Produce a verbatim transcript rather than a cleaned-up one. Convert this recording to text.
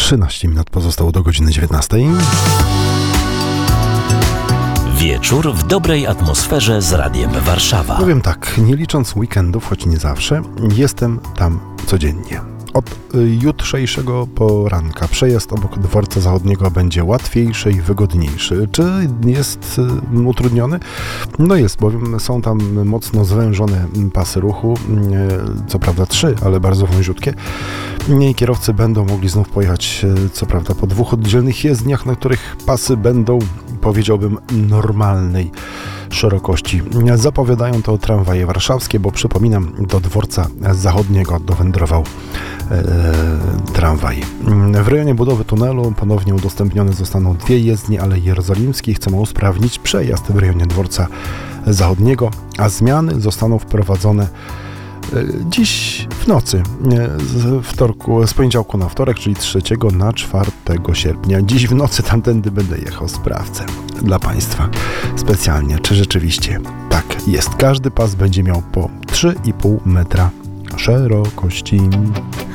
trzynaście minut pozostało do godziny dziewiętnastej. Wieczór w dobrej atmosferze z Radiem Warszawa. Powiem tak, nie licząc weekendów, choć nie zawsze, jestem tam codziennie. Od jutrzejszego poranka przejazd obok dworca zachodniego będzie łatwiejszy i wygodniejszy. Czy jest utrudniony? No jest, bowiem są tam mocno zwężone pasy ruchu, co prawda trzy, ale bardzo wąziutkie. I kierowcy będą mogli znów pojechać, co prawda po dwóch oddzielnych jezdniach, na których pasy będą, powiedziałbym, normalnej szerokości. Zapowiadają to tramwaje warszawskie, bo przypominam, do dworca zachodniego dowędrował e, tramwaj. W rejonie budowy tunelu ponownie udostępnione zostaną dwie jezdnie Alei Jerozolimskiej. Chcą usprawnić przejazd w rejonie dworca zachodniego, a zmiany zostaną wprowadzone dziś w nocy, z, wtorku, z poniedziałku na wtorek, czyli trzeciego na czwartego sierpnia. Dziś w nocy tamtędy będę jechał, sprawdzę dla Państwa specjalnie, czy rzeczywiście tak jest. Każdy pas będzie miał po trzy i pół metra szerokości.